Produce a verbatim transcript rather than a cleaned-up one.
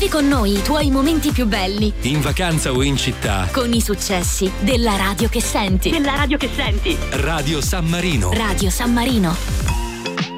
con noi i tuoi momenti più belli. In vacanza o in città. Con i successi della radio che senti. Della radio che senti. Radio San Marino. Radio San Marino.